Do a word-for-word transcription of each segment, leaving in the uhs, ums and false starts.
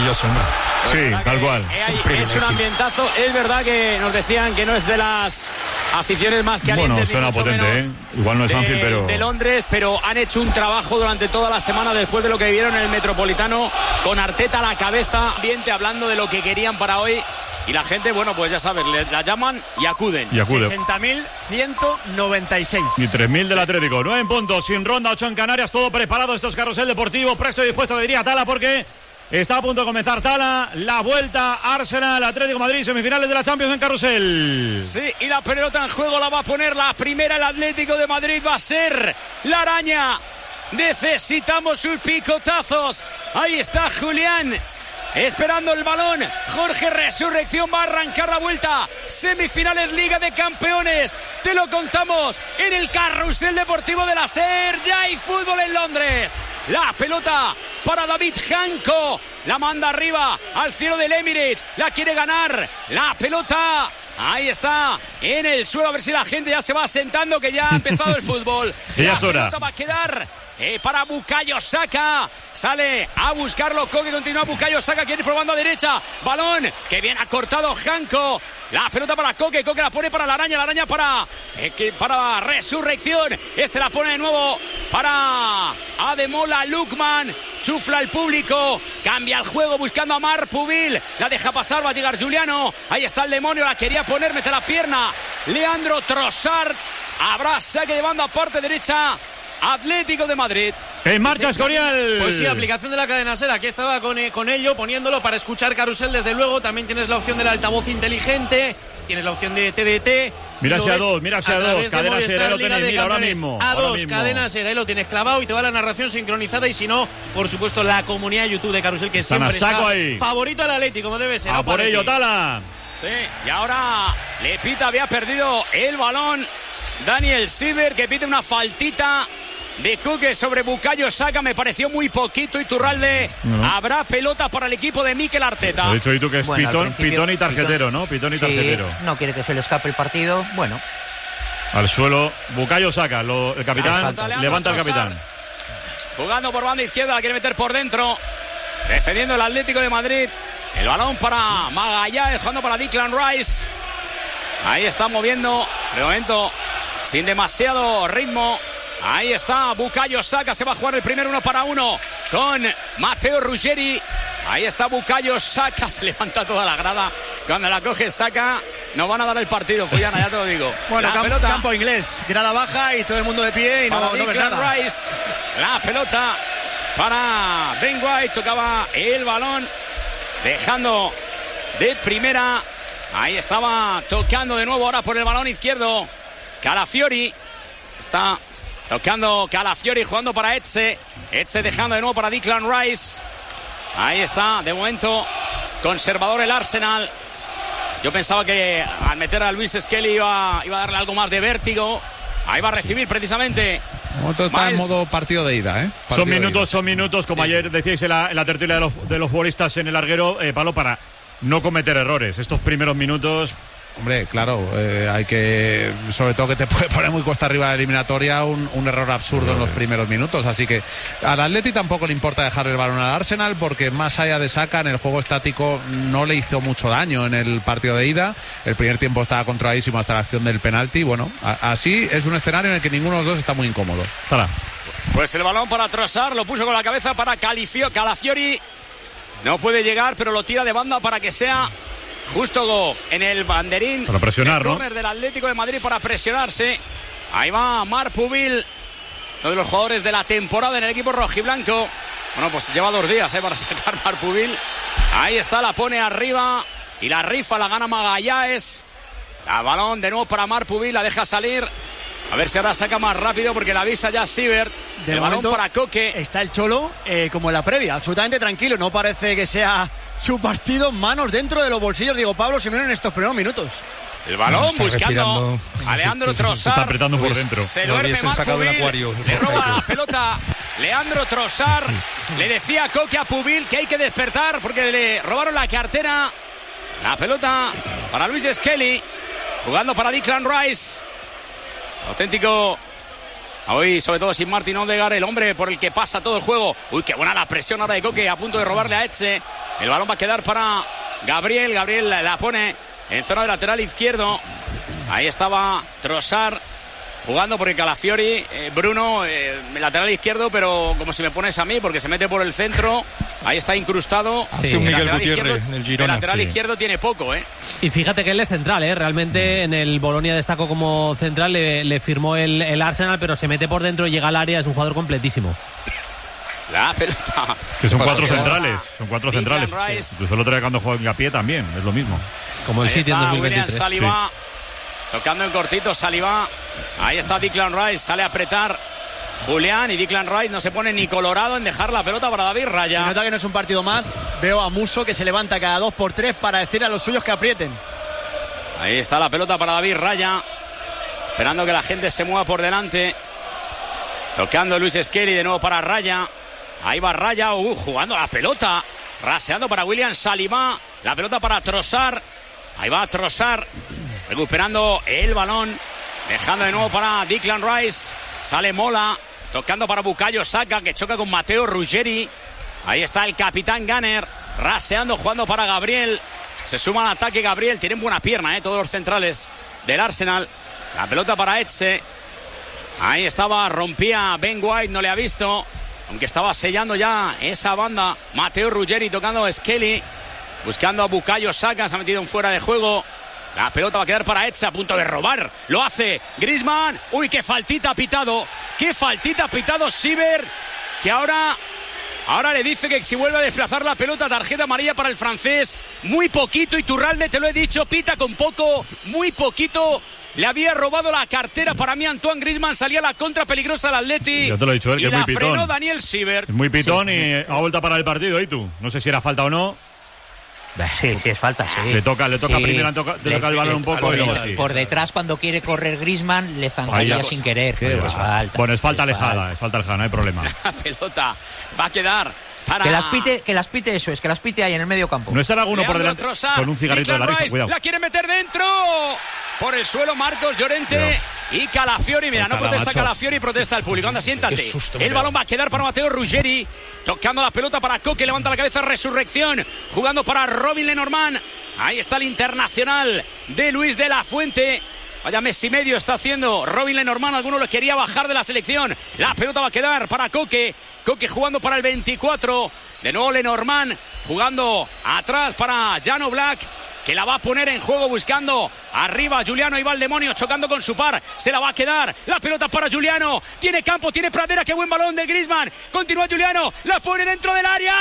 maravilloso, hombre. Sí, tal cual. Es, es un ambientazo. Es verdad que nos decían que no es de las aficiones más calientes. Bueno, suena potente, ¿eh? Igual no es de, Anfield, pero... de Londres, pero han hecho un trabajo durante toda la semana después de lo que vivieron en el Metropolitano, con Arteta a la cabeza, ambiente hablando de lo que querían para hoy. Y la gente, bueno, pues ya sabes, le, la llaman y acuden. Y acude. sesenta mil ciento noventa y seis. Y tres mil del Atlético. nueve en puntos, sin ronda, ocho en Canarias. Todo preparado. Esto es Carrusel Deportivo. Presto y dispuesto, diría Tala, porque está a punto de comenzar Tala. La vuelta, Arsenal, Atlético de Madrid, semifinales de la Champions en Carrusel. Sí, y la pelota en juego la va a poner la primera. El Atlético de Madrid va a ser la araña. Necesitamos sus picotazos. Ahí está Julián, esperando el balón. Jorge Resurrección va a arrancar la vuelta. Semifinales Liga de Campeones. Te lo contamos en el Carrusel Deportivo de la SER. Ya hay fútbol en Londres. La pelota para David Janko. La manda arriba al cielo del Emirates. La quiere ganar. La pelota. Ahí está, en el suelo. A ver si la gente ya se va sentando, que ya ha empezado el fútbol. Ya la es hora. pelota va a quedar eh, para Bukayo Saka. Sale a buscarlo Koke, continúa Bukayo Saka, quiere ir probando a derecha. Balón que bien ha cortado Janko. La pelota para Koke, Koke la pone para la araña, la araña para, eh, que, para Resurrección. Este la pone de nuevo para Ademola Lookman. Chufla el público, cambia el juego buscando a Marc Pubil. La deja pasar, va a llegar Juliano. Ahí está el demonio, la quería poner, mete la pierna Leandro Trossard. Habrá saque de banda, parte derecha, Atlético de Madrid. En marcha Escorial. Pues sí, aplicación de la cadena SER. Aquí estaba con, eh, con ello, poniéndolo para escuchar Carrusel, desde luego. También tienes la opción del altavoz inteligente. Tienes la opción de T D T. Mira si hacia dos, mira hacia dos. Cadena SER, ahí lo tenéis, mira, ahora mismo. A ahora dos, mismo. cadena SER, ahí lo tienes clavado y te va la narración sincronizada. Y si no, por supuesto, la comunidad de YouTube de Carrusel, que Están siempre a saco está ahí. favorito al Atleti, como debe ser. A por ello, Tala. Sí, y ahora le pita, había perdido el balón Daniel Silver, que pide una faltita de Koke sobre Bukayo Saka. Me pareció muy poquito. Iturralde. No. Habrá pelota para el equipo de Mikel Arteta. Lo he dicho y tú que es bueno, pitón, pitón y tarjetero, pitón, ¿no? Pitón y sí, tarjetero. No quiere que se le escape el partido. Bueno. Al suelo, Bukayo Saka, lo, el capitán, levanta el capitán. Jugando por banda izquierda, la quiere meter por dentro. Defendiendo el Atlético de Madrid. El balón para Magallanes, jugando para Declan Rice. Ahí está moviendo, de momento sin demasiado ritmo. Ahí está Bukayo Saka, se va a jugar el primer uno para uno con Matteo Ruggeri. Ahí está Bukayo Saka, se levanta toda la grada. Cuando la coge Saka, nos van a dar el partido, Fullana, ya te lo digo. Bueno, la camp- pelota campo inglés, grada baja y todo el mundo de pie y no, para no ves Declan nada. Rice. La pelota para Ben White, tocaba el balón, dejando de primera. Ahí estaba tocando de nuevo ahora por el balón izquierdo Calafiori. Está tocando Calafiori, jugando para Etze. Etze dejando de nuevo para Declan Rice. Ahí está, de momento conservador el Arsenal. Yo pensaba que al meter a Luis Skelly iba, iba a darle algo más de vértigo. Ahí va a recibir precisamente. Otro está en modo partido de ida, ¿eh? Partido son minutos, ida. son minutos, como sí. ayer decíais en la, en la tertulia de los, de los futbolistas en el larguero, eh, Pablo, para no cometer errores. Estos primeros minutos... Hombre, claro, eh, hay que, sobre todo que te puede poner muy cuesta arriba la eliminatoria, un, un error absurdo en los primeros minutos, así que al Atleti tampoco le importa dejar el balón al Arsenal, porque más allá de Saka, en el juego estático no le hizo mucho daño en el partido de ida. El primer tiempo estaba controladísimo hasta la acción del penalti. Bueno, a, así es un escenario en el que ninguno de los dos está muy incómodo. Para. Pues el balón para Trossard, lo puso con la cabeza para Califio, Calafiori. No puede llegar, pero lo tira de banda para que sea justo en el banderín. Para presionar, el córner, ¿no?, del Atlético de Madrid, para presionarse. Ahí va Marc Pubil, uno de los jugadores de la temporada en el equipo rojiblanco. Bueno, pues lleva dos días ¿eh? para sacar Marc Pubil. Ahí está, la pone arriba y la rifa, la gana Magallanes. El balón de nuevo para Marc Pubil, la deja salir. A ver si ahora saca más rápido, porque la avisa ya Siebert. De el balón para Koke. Está el Cholo eh, como en la previa, absolutamente tranquilo. No parece que sea su partido. Manos dentro de los bolsillos, Diego Pablo Simeone, en estos primeros minutos. El balón no, buscando a Leandro Trossard. Está apretando por dentro. Se duerme Marc Pubil. Le roba la pelota Leandro Trossard. Le decía Koke a Pubil que hay que despertar porque le robaron la cartera. La pelota para Luis Skelly, jugando para Declan Rice. Auténtico. Hoy, sobre todo sin Martin Odegaard, el hombre por el que pasa todo el juego. Uy, qué buena la presión ahora de Koke, a punto de robarle a Etze. El balón va a quedar para Gabriel. Gabriel la pone en zona de lateral izquierdo. Ahí estaba Trossard jugando porque Calafiori, eh, Bruno, eh, lateral izquierdo, pero como si me pones a mí, porque se mete por el centro. Ahí está incrustado. Sí. Un Miguel Gutiérrez en el Girona. El lateral sí. izquierdo tiene poco, ¿eh? Y fíjate que él es central, ¿eh? Realmente en el Bolonia destacó como central, le, le firmó el, el Arsenal, pero se mete por dentro y llega al área, es un jugador completísimo. La pelota. Que son cuatro centrales, son cuatro Declan centrales. Rice. Incluso el otro día cuando juega en pie también, es lo mismo. Como el Ahí City en está dos mil William veintitrés. Saliba, tocando en cortito Saliba. Ahí está Declan Rice, sale a apretar Julián, y Declan Rice no se pone ni colorado en dejar la pelota para David Raya. Se nota que no es un partido más. Veo a Musso que se levanta cada dos por tres para decir a los suyos que aprieten. Ahí está la pelota para David Raya, esperando que la gente se mueva por delante. Tocando Luis Skelly de nuevo para Raya. Ahí va Raya, uh, jugando la pelota, raseando para William Saliba. La pelota para Trossard. Ahí va Trossard, recuperando el balón, dejando de nuevo para Declan Rice. Sale Mola, tocando para Bukayo Saka, que choca con Matteo Ruggeri. Ahí está el capitán Gunner, raseando, jugando para Gabriel. Se suma al ataque Gabriel, tienen buena pierna, eh, todos los centrales del Arsenal. La pelota para Etze. Ahí estaba, rompía Ben White, no le ha visto, aunque estaba sellando ya esa banda. Matteo Ruggeri tocando a Skelly, buscando a Bukayo Saka, se ha metido en fuera de juego. La pelota va a quedar para Etze, a punto de robar. Lo hace Griezmann. Uy, qué faltita ha pitado. Qué faltita ha pitado Siver, que ahora... Ahora le dice que si vuelve a desplazar la pelota, tarjeta amarilla para el francés. Muy poquito, Iturralde, te lo he dicho, pita con poco, muy poquito. Le había robado la cartera para mí Antoine Griezmann, salía la contra peligrosa al Atleti. Ya te lo he dicho él, que y es muy la pitón. frenó Daniel Siver. Es muy pitón, Sí. y ha vuelto a parar el partido, ¿y tú? No sé si era falta o no. Sí, sí, es falta, sí. Le toca, le toca Sí. primero, toca, le Le- toca el balón le- un poco por, y luego de- sí. por detrás, cuando quiere correr Griezmann, le zancaría Vaya sin querer. Qué Pero va. es falta. Bueno, es falta Es alejada, falta. es falta alejada, no hay problema. La pelota va a quedar para... Que las pite, que las pite eso, es que las pite ahí en el medio campo. No estará alguno por Leandro delante Trossard, con un cigarrito de la Declan risa, Rice, cuidado. la quiere meter dentro. Por el suelo Marcos Llorente y Calafiori. Mira, no Ojalá, protesta macho. Calafiori, protesta el público. Anda, siéntate. Qué susto me El da. balón va a quedar para Matteo Ruggeri. Tocando la pelota para Coque, levanta la cabeza, Resurrección. Jugando para Robin Lenormand. Ahí está el internacional de Luis de la Fuente. Vaya mes y medio está haciendo Robin Lenormand. Alguno lo quería bajar de la selección. La pelota va a quedar para Coque. Coque jugando para el veinticuatro. De nuevo Lenormand jugando atrás para Jan Oblak, que la va a poner en juego buscando arriba. Juliano, ahí va el demonio chocando con su par. Se la va a quedar. La pelota para Juliano. Tiene campo, tiene pradera. Qué buen balón de Griezmann. Continúa Juliano. La pone dentro del área.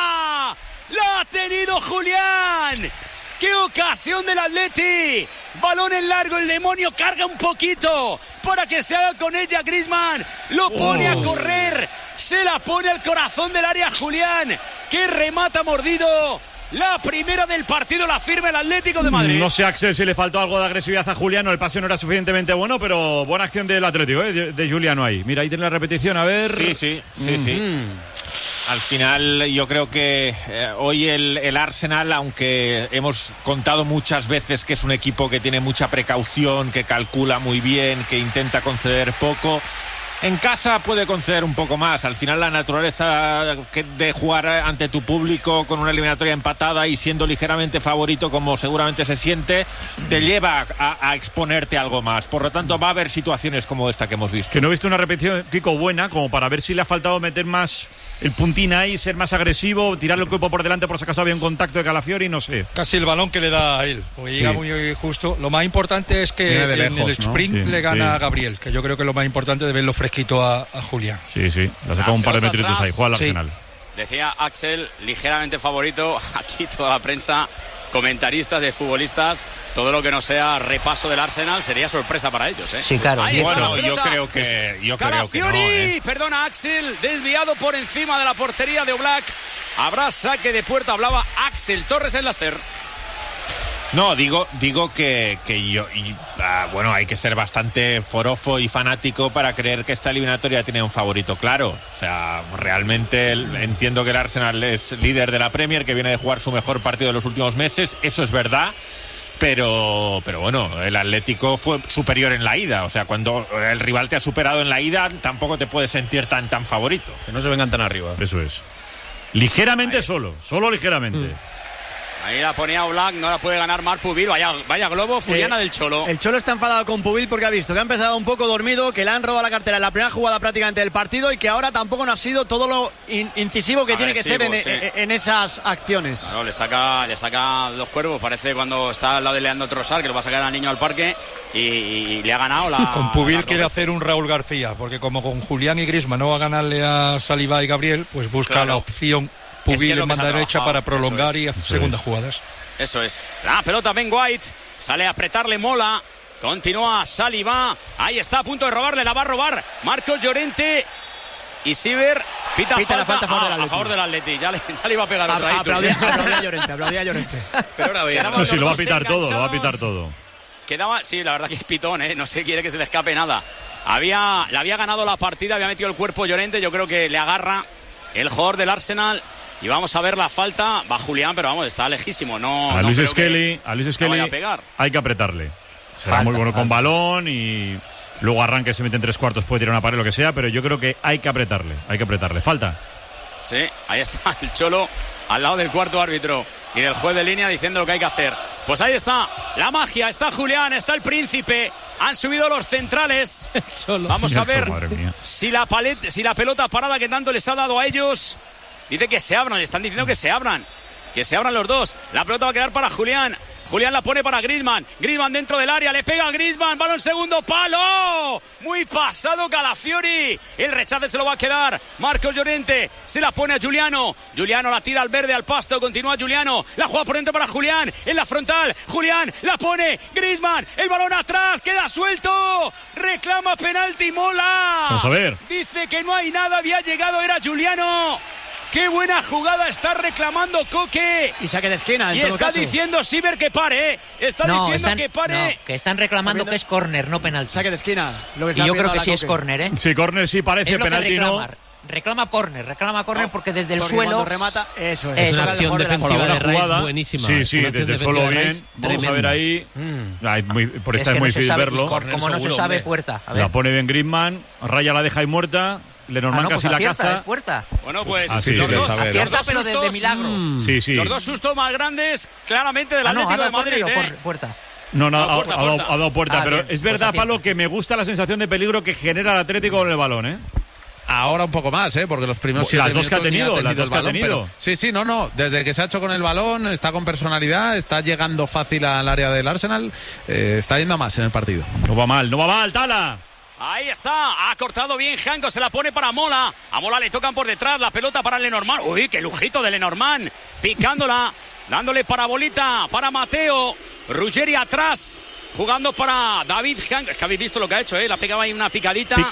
La ha tenido Julián. ¡Qué ocasión del Atleti! Balón en largo, el demonio carga un poquito para que se haga con ella Griezmann. Lo pone Oh. a correr. Se la pone al corazón del área Julián, que remata mordido. La primera del partido la firma el Atlético de Madrid. No sé, Axel, si le faltó algo de agresividad a Juliano. El pase no era suficientemente bueno, pero buena acción del Atlético, ¿eh? de, de Juliano ahí. Mira, ahí tiene la repetición, a ver. Sí, sí, sí, sí. Al final yo creo que eh, hoy el, el Arsenal, aunque hemos contado muchas veces que es un equipo que tiene mucha precaución, que calcula muy bien, que intenta conceder poco, en casa puede conceder un poco más. Al final la naturaleza que- de jugar ante tu público con una eliminatoria empatada y siendo ligeramente favorito, como seguramente se siente, te lleva a, a exponerte algo más. Por lo tanto va a haber situaciones como esta que hemos visto. Que no he visto una repetición, Kiko, buena, como para ver si le ha faltado meter más el puntín ahí, ser más agresivo, tirarle el cuerpo por delante por si acaso había un contacto de Calafiori, no sé. Casi el balón que le da a él, porque Sí. llega muy justo. Lo más importante es que Viene de en lejos, el ¿no? sprint Sí, le gana sí. a Gabriel, que yo creo que es lo más importante de verlo fresquito a, a Julián. Sí, sí, le ha sacado un par de pelota metritos atrás. ahí, juega al Sí. Arsenal. Decía Axel, ligeramente favorito. Aquí toda la prensa, comentaristas de futbolistas, todo lo que no sea repaso del Arsenal sería sorpresa para ellos, ¿eh? Sí, claro. Ahí está Bueno, la yo pelota. creo que yo creo que no, Calafiori, ¿eh? perdona Axel, desviado por encima de la portería de Oblak. Habrá saque de puerta, hablaba Axel Torres en la SER. No, digo, digo que, que yo, y, ah, bueno, hay que ser bastante forofo y fanático para creer que esta eliminatoria tiene un favorito claro. O sea, realmente el- entiendo que el Arsenal es líder de la Premier, que viene de jugar su mejor partido de los últimos meses, eso es verdad. Pero, pero bueno, el Atlético fue superior en la ida. O sea, cuando el rival te ha superado en la ida, tampoco te puedes sentir tan, tan favorito. Que no se vengan tan arriba. Eso es. Ligeramente solo, solo ligeramente. Mm. Ahí la ponía Oblak, no la puede ganar Marc Pubil. Vaya, vaya globo, Fuliana sí. del Cholo. El Cholo está enfadado con Pubil porque ha visto que ha empezado un poco dormido, que le han robado la cartera en la primera jugada prácticamente del partido y que ahora tampoco no ha sido todo lo in- incisivo que Agresivo, tiene que ser en, sí. en, en esas acciones. Claro, le saca, le saca dos cuervos, parece cuando está al lado de Leandro Trossard, que lo va a sacar al niño al parque y, y le ha ganado la... Con Pubil quiere veces. hacer un Raúl García, porque como con Julián y Griezmann no va a ganarle a Saliba y Gabriel, pues busca claro. la opción Pubil es que es en banda derecha para prolongar y hacer segundas jugadas. Eso es. La pelota Ben White. Sale a apretarle Mola. Continúa Saliba. Ahí está a punto de robarle. La va a robar Marcos Llorente. Y Siver pita, pita falta, la falta a favor, ah, del a favor del Atleti. Ya le, ya le iba a pegar otra. A, aplaudía, aplaudía a Llorente, aplaudía a Llorente. Pero ahora bien. No, si lo va a pitar todo, lo va a pitar todo. Quedaba, sí, la verdad que es pitón, ¿eh? No se quiere que se le escape nada. Había, le había ganado la partida, había metido el cuerpo Llorente. Yo creo que le agarra el jugador del Arsenal. Y vamos a ver la falta. Va Julián, pero vamos, está lejísimo. No, a no Luis creo Skelly, a Luis Skelly no pegar. Hay que apretarle. Será falta, muy bueno falta. con balón y luego arranque, se mete en tres cuartos, puede tirar una pared, lo que sea, pero yo creo que hay que apretarle. Hay que apretarle. Falta. Sí, ahí está el Cholo al lado del cuarto árbitro y del juez de línea diciendo lo que hay que hacer. Pues ahí está la magia, está Julián, está el Príncipe. Han subido los centrales. Vamos a ver si la, palet, si la pelota parada que tanto les ha dado a ellos. Dice que se abran, le están diciendo que se abran. Que se abran los dos. La pelota va a quedar para Julián. Julián la pone para Griezmann. Griezmann dentro del área, le pega a Griezmann. Balón segundo palo. Muy pasado Calafiori. El rechace se lo va a quedar Marcos Llorente. Se la pone a Giuliano. Giuliano la tira al verde, al pasto. Continúa Giuliano. La juega por dentro para Julián. En la frontal. Julián la pone. Griezmann. El balón atrás. Queda suelto. Reclama penalti Mola. Vamos a ver. Dice que no hay nada. Había llegado. Era Giuliano. ¡Qué buena jugada está reclamando Coque! Y saque de esquina, en Y todo está caso. diciendo Siver que pare, ¿eh? Está no, diciendo están, que pare. No, que están reclamando que es córner, no penalti. Saque de esquina. Lo que y yo creo que sí es córner, ¿eh? Sí, córner sí parece, es lo penalti que no. Reclama córner, reclama córner No, porque desde el porque suelo cuando remata, eso es. Es Eso. una acción defensiva de Rice buenísima. Sí, sí, Una acción desde el suelo defensiva de bien. Rice Vamos a ver tremenda. ahí. Mm. Ay, muy, por Es esta que es muy no se difícil sabe, verlo. Como no se seguro, sabe, hombre. puerta. A ver. La pone bien Griezmann, Raya la deja ahí muerta. Lenormand Ah, no, pues casi la acierta, caza. es puerta. Bueno, pues Ah, sí, los, sí, dos, sabe, los Acierta, dos pero de, sustos, de milagro. Sí, sí. los dos sustos más grandes, claramente del Ah, no, Atlético ha de dado Madrid. córner o ¿eh? cor- puerta. No, no, Ah, ha, puerta, ha dado, puerta. ha dado puerta, Ah, pero bien, es pues verdad, acierta. Pablo, que me gusta la sensación de peligro que genera el Atlético con el balón, ¿eh? Ahora un poco más, ¿eh? Porque los primeros Las siete dos que ha minutos ni tenido, las dos el que ha balón, tenido. pero- Sí, sí, no, no. Desde que se ha hecho con el balón, está con personalidad, está llegando fácil al área del Arsenal, eh, está yendo a más en el partido. No va mal, no va mal, Tala. Ahí está, ha cortado bien Janko, se la pone para Mola. A Mola le tocan por detrás, la pelota para Lenormand. Uy, qué lujito de Lenormand. Picándola, dándole parabolita para Mateo. Ruggeri atrás, jugando para David Janko. Es que habéis visto lo que ha hecho, ¿eh? La pegaba ahí una picadita. Pic.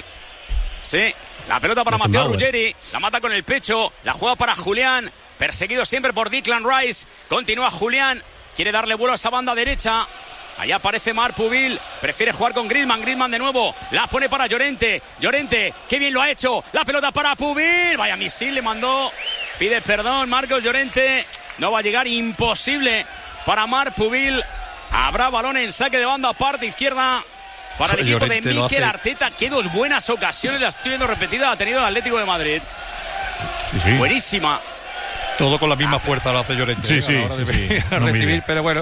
Sí, la pelota para Mateo Beckenbauer. Ruggeri. La mata con el pecho, la juega para Julián. Perseguido siempre por Declan Rice. Continúa Julián, quiere darle vuelo a esa banda derecha. Ahí aparece Marc Pubil, prefiere jugar con Griezmann, Griezmann de nuevo, la pone para Llorente, Llorente, qué bien lo ha hecho, la pelota para Pubil, vaya misil le mandó, pide perdón Marcos Llorente, no va a llegar, imposible para Marc Pubil, habrá balón en saque de banda, parte izquierda para el equipo Llorente de lo Mikel hace. Arteta, qué dos buenas ocasiones, las estoy viendo repetidas, ha tenido el Atlético de Madrid, Sí, sí. buenísima. Todo con la misma fuerza lo hace Llorente. Sí, ¿eh? sí, A la hora de sí, sí. recibir, No mide. pero bueno.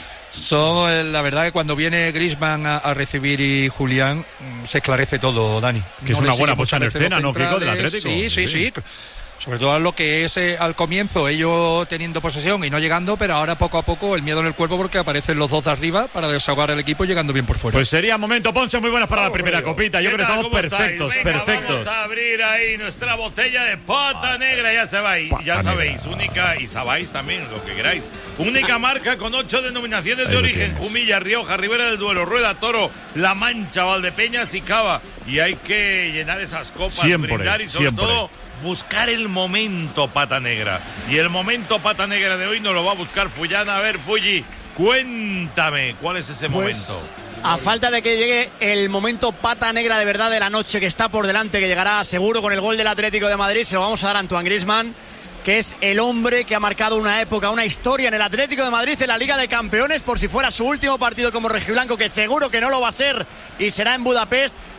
Son, eh, la verdad que cuando viene Griezmann a, a recibir y Julián, mm, se esclarece todo, Dani. Que es le una buena siguen puesta en muchas veces escena, los ¿no, Kiko, del centrales. Atlético? Sí, sí, Sí. sí. Sobre todo lo que es eh, al comienzo, ellos teniendo posesión y no llegando, pero ahora poco a poco el miedo en el cuerpo porque aparecen los dos de arriba para desahogar al equipo llegando bien por fuera. Pues sería momento, Ponce, muy buenas para la primera copita. Yo ¿Qué creo que tal? estamos ¿Cómo estáis? perfectos, Venga, perfectos. Vamos a abrir ahí nuestra botella de pata negra, ya sabéis, Pata ya sabéis, negra. única, y sabéis también lo que queráis. Única marca con ocho denominaciones Ahí de lo origen: tienes. Humilla, Rioja, Ribera del Duero, Rueda, Toro, La Mancha, Valdepeñas y Cava. Y hay que llenar esas copas, Siempre, brindar y sobre siempre. todo buscar el momento pata negra. Y el momento pata negra de hoy nos lo va a buscar Fullana. A ver, Fulli, cuéntame, ¿cuál es ese Pues, momento? A falta de que llegue el momento pata negra de verdad de la noche que está por delante, que llegará seguro con el gol del Atlético de Madrid, se lo vamos a dar a Antoine Griezmann, que es el hombre que ha marcado una época, una historia en el Atlético de Madrid, en la Liga de Campeones, por si fuera su último partido como rojiblanco, que seguro que no lo va a ser y será en Budapest,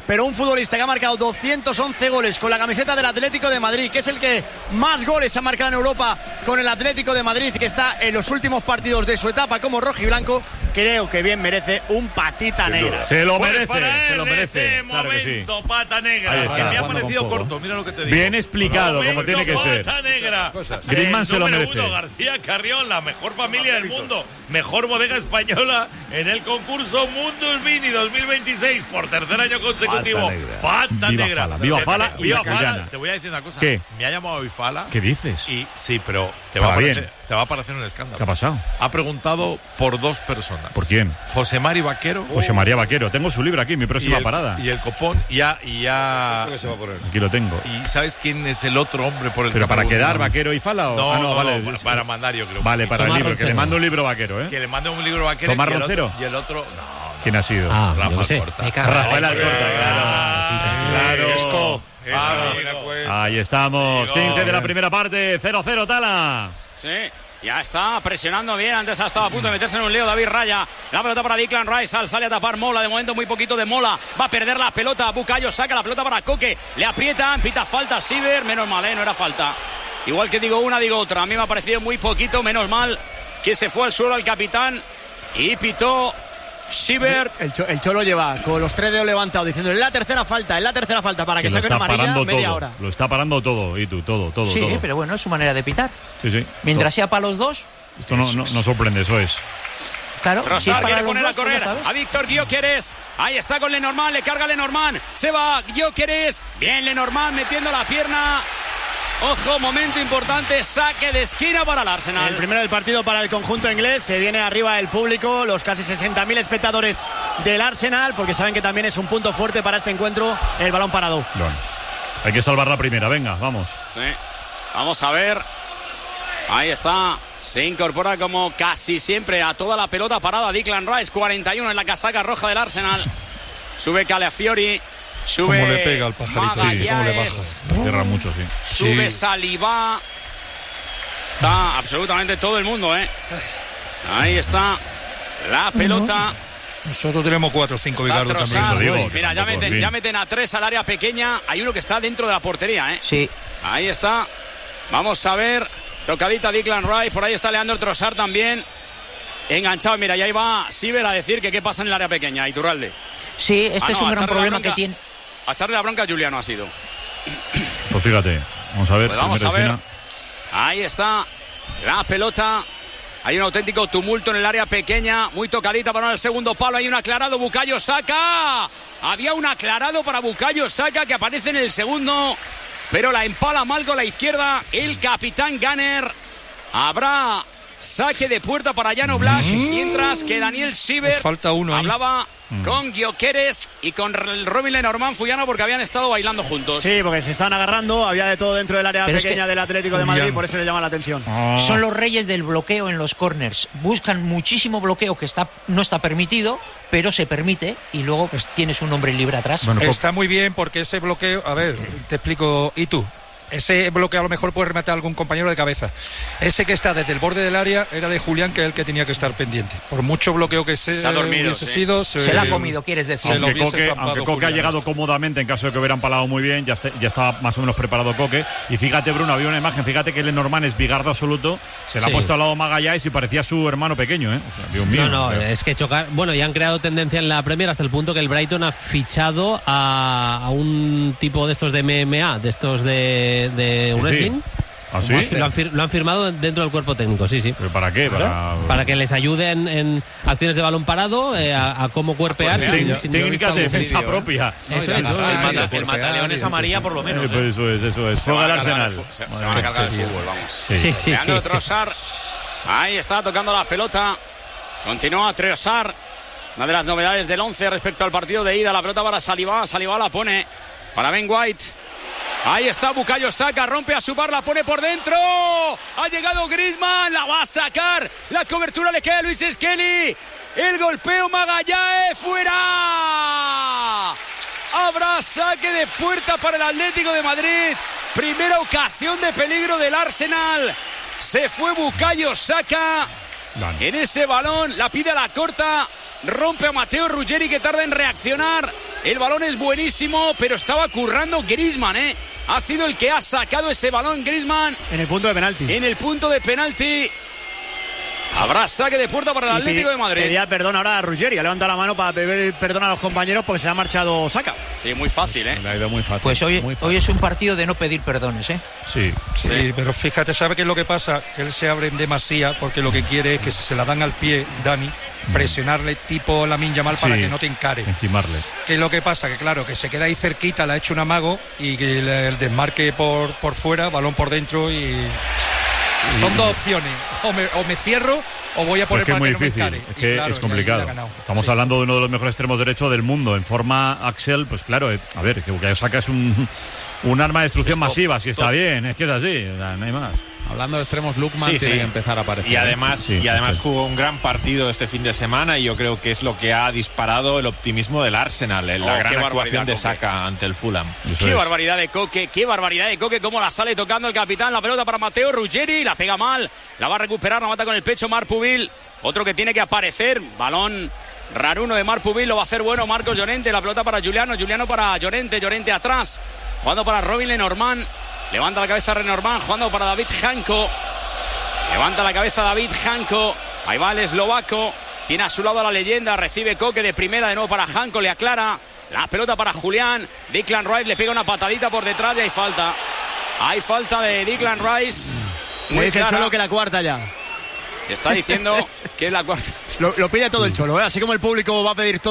pero un futbolista que ha marcado doscientos once goles con la camiseta del Atlético de Madrid, que es el que más goles ha marcado en Europa con el Atlético de Madrid, que está en los últimos partidos de su etapa como rojiblanco, creo que bien merece un patita negra. Se lo merece, Pues para él, se lo merece. ese Claro que sí. momento, pata negra. Ahí está. Que me ha Jugando parecido con fuego. corto, mira lo que te digo. Bien explicado, como Momento, tiene que ser. pata negra. Griezmann El se lo número merece. uno, García Carrión, la mejor familia del mundo, mejor bodega española en el concurso Mundus Vini dos mil veintiséis por tercer año consecutivo. Pata Viva negra. Fala, viva Te- Fala te- y viva la Fala. Cayana. Te voy a decir una cosa. ¿Qué? Me ha llamado hoy Fala. ¿Qué dices? Y sí, pero te Para va, a bien. parecer, te va a parecer un escándalo. ¿Qué ha pasado? Ha preguntado por dos personas. ¿Por quién? José Mari Vaquero. José María Vaquero. Tengo su libro aquí, mi próxima y el, parada. Y el copón, ya, y ya. Aquí lo tengo. ¿Y sabes quién es el otro hombre por el ¿Pero que para preguntan? quedar Vaquero y Fala? O... No, ah, no, no, vale. no, para, para mandar, yo creo. Vale, para Tomás el libro. Que le Roncero. mando un libro Vaquero, ¿eh? Que le mande un libro Vaquero. ¿Tomás y el Roncero? otro- Y el otro. No. ¿Quién ha sido? Ah, yo Rafa qué sé. Alcorta. Me cago en la Rafael leche. Alcorta, claro. Esco. Claro. Ahí estamos. quince de la primera parte. cero cero, Tala. Sí, ya está presionando bien. Antes ha estado a punto de meterse en un lío David Raya. La pelota para Declan Rice. Al sale a tapar Mola. De momento muy poquito de Mola. Va a perder la pelota. Bukayo saca la pelota para Coque. Le aprietan. Pita falta Siver. Menos mal, ¿eh? No era falta. Igual que digo una, digo otra. A mí me ha parecido muy poquito. Menos mal que se fue al suelo al capitán. Y pitó Siver. El, cho- el Cholo lleva con los tres dedos levantados diciendo en la tercera falta, en la tercera falta para que, lo saque una está amarilla parando media todo. hora. Lo está parando todo. Y tú, todo, todo, Sí, todo. pero bueno, es su manera de pitar. Sí, sí. Mientras sea para los dos, Esto no, no, no sorprende, eso es. claro. Si es Trossard para quiere los poner dos, a pues correr ya sabes. a Víctor Gyökeres. Ahí está con Lenormand, le carga Lenormand. Se va Gyökeres. Bien Lenormand metiendo la pierna. Ojo, momento importante, saque de esquina para el Arsenal. El primero del partido para el conjunto inglés. Se viene arriba el público, los casi sesenta mil espectadores del Arsenal, porque saben que también es un punto fuerte para este encuentro el balón parado. Bueno, hay que salvar la primera, venga, vamos. Sí. Vamos a ver. Ahí está. Se incorpora como casi siempre a toda la pelota parada Declan Rice. cuarenta y uno en la casaca roja del Arsenal. Sube Calafiori. Sube Cómo le pega al pajarito, sí, cómo le Magallanes. Cierra mucho, sí. Sube Sí. Saliba. Está absolutamente todo el mundo, ¿eh? Ahí está la pelota. Nosotros tenemos cuatro o cinco Está Bigardo también. Trossard. eso digo, que Mira, ya tampoco, meten, sí. ya meten a tres al área pequeña. Hay uno que está dentro de la portería, ¿eh? Sí. Ahí está. Vamos a ver. Tocadita Declan Rice. Por ahí está Leandro Trossard también. Enganchado. Mira, y ahí va Siver a decir que qué pasa en el área pequeña. Iturralde. Sí, este Ah, es no, un a gran echarle la problema bronca. que tiene. A echarle la bronca a Juliano ha sido. Pues fíjate, vamos a ver. Pues vamos a primera ver. escena. Ahí está la pelota. Hay un auténtico tumulto en el área pequeña. Muy tocadita para el segundo palo. Hay un aclarado. Bukayo Saka. Había un aclarado para Bukayo Saka que aparece en el segundo. Pero la empala mal con la izquierda. El capitán Gunner. Habrá saque de puerta para Jan Oblak. Mientras que Daniel Siver Falta uno ahí. hablaba con Gyökeres y con Robin Lenormand Fuyano porque habían estado bailando juntos. Sí, porque se estaban agarrando, había de todo dentro del área Pero es pequeña que- del Atlético de Madrid, por eso le llama la atención. Ah. Son los reyes del bloqueo en los corners. Buscan muchísimo bloqueo que está no está permitido, pero se permite y luego pues tienes un hombre libre atrás. Bueno, pues- Está muy bien porque ese bloqueo, a ver, te explico, ¿y tú? Ese bloqueo a lo mejor puede rematar a algún compañero de cabeza. Ese que está desde el borde del área era de Julián, que es el que tenía que estar pendiente. Por mucho bloqueo que se, Se ha dormido, hubiese sí. sido... Se la ha comido, quieres decir. se lo Aunque hubiese Coque, zampado aunque Coque ha Julián. llegado cómodamente en caso de que hubieran palado muy bien, ya, está- ya estaba más o menos preparado Coque. Y fíjate, Bruno, había una imagen, fíjate que Lenormand es bigardo absoluto, se le Sí. ha puesto al lado Magallanes y parecía su hermano pequeño, ¿eh? O sea, Dios mío. No, no, o sea, es que chocar. Bueno, ya han creado tendencia en la Premier hasta el punto que el Brighton ha fichado a, a un tipo de estos de M M A, de estos de, de Sí, wrestling. sí. ¿Ah, sí? Lo han, fir- lo han firmado dentro del cuerpo técnico, sí, sí. ¿Pero para qué? Para, Para que les ayuden en acciones de balón parado, eh, a, a cómo cuerpear. Tec- sin- sin- técnicas de defensa propia. Eso es, eso El, es. mata, el mataleón es amarilla por lo menos. Eh, pues eso es, eso es. Se van Juega el a cargar Arsenal. el fu- se- se Madre van a mía. cargar el fútbol, vamos. Sí. Sí, sí, Leandro sí, sí. Trossard. Ahí está tocando la pelota. Continúa Trossard. Una de las novedades del once respecto al partido de ida. La pelota para Saliba. Saliba la pone para Ben White. Ahí está Bukayo Saka. Rompe a su bar. La pone por dentro. Ha llegado Griezmann. La va a sacar. La cobertura le queda a Luis Skelly. El golpeo Magallanes. Fuera. Habrá saque de puerta para el Atlético de Madrid. Primera ocasión de peligro del Arsenal. Se fue Bukayo Saka. En ese balón, la pide a la corta, rompe a Mateo Ruggeri que tarda en reaccionar. El balón es buenísimo, pero estaba currando Griezmann, ¿eh? Ha sido el que ha sacado ese balón Griezmann. En el punto de penalti. En el punto de penalti. Habrá saque de puerta para el Atlético de Madrid. Pedía perdón ahora a Ruggeri, ha levantado la mano para pedir perdón a los compañeros porque se ha marchado Saka. Sí, muy fácil, ¿eh? Le ha ido muy fácil. Pues hoy, muy fácil. hoy es un partido de no pedir perdones, ¿eh? Sí. Sí, sí, pero fíjate, ¿sabe qué es lo que pasa? Que él se abre en demasía porque lo que quiere es que si se la dan al pie, Dani, presionarle tipo Lamine Yamal para Sí, que no te encare. encimarle. ¿Qué es lo que pasa? Que claro, que se queda ahí cerquita, le ha hecho un amago y que el, el desmarque por, por fuera, balón por dentro y... Son dos opciones, o me, o me cierro o voy a poner Es que es para muy que no me difícil, encare. es Y que claro, es y ahí le complicado. ha ganado. Estamos Sí. hablando de uno de los mejores extremos derechos del mundo. En forma Axel, pues claro, eh, a ver, que Bukayo Saka es un, un arma de destrucción Stop, masiva, si está stop. bien, es que es así, o sea, no hay más. Hablando de extremos, Lukman Sí, tiene sí. que empezar a aparecer. Y además, Sí, y además perfecto. jugó un gran partido este fin de semana y yo creo que es lo que ha disparado el optimismo del Arsenal, en la Oh, gran qué actuación de barbaridad, Saka ante el Fulham. Eso Qué es. barbaridad de Coque, qué barbaridad de Coque, cómo la sale tocando el capitán, la pelota para Mateo Ruggeri, la pega mal, la va a recuperar, la mata con el pecho Marpuvil, otro que tiene que aparecer, balón raruno de Marpuvil, lo va a hacer bueno Marcos Llorente, la pelota para Juliano, Juliano para Llorente, Llorente atrás, jugando para Robin Lenormand, levanta la cabeza Lenormand, jugando para David Janko, levanta la cabeza David Janko, ahí va el eslovaco, tiene a su lado a la leyenda, recibe Coque de primera de nuevo para Janko, le aclara, la pelota para Julián, Declan Rice le pega una patadita por detrás y hay falta, hay falta de Declan Rice, Le muy dice el clara. Cholo que la cuarta ya. Está diciendo que es la cuarta. Lo, lo pide todo el Cholo, ¿eh? Así como el público va a pedir todo.